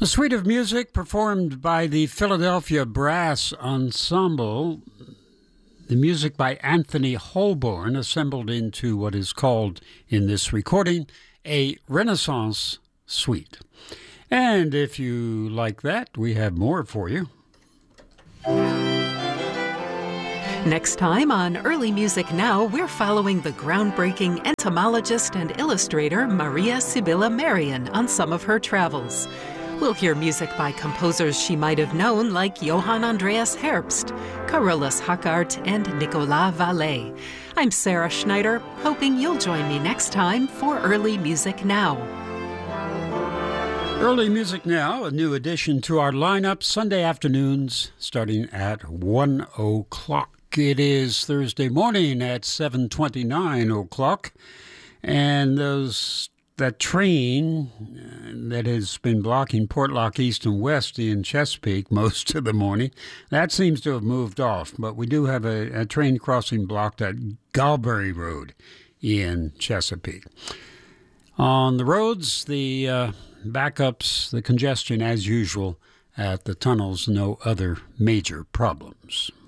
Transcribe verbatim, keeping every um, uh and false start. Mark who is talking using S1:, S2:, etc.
S1: A suite of music performed by the Philadelphia Brass Ensemble. The music by Anthony Holborn, assembled into what is called in this recording a Renaissance suite. And if you like that, we have more for you.
S2: Next time on Early Music Now, we're following the groundbreaking entomologist and illustrator Maria Sibylla Merian on some of her travels. We'll hear music by composers she might have known like Johann Andreas Herbst, Carolus Hackart, and Nicolas Vallet. I'm Sarah Schneider, hoping you'll join me next time for Early Music Now.
S1: Early Music Now, a new addition to our lineup, Sunday afternoons starting at one o'clock. It is Thursday morning at seven twenty-nine o'clock, and those that train that has been blocking Portlock East and West in Chesapeake most of the morning, that seems to have moved off. But we do have a, a train crossing blocked at Galbury Road in Chesapeake. On the roads, the uh, backups, the congestion as usual at the tunnels, no other major problems.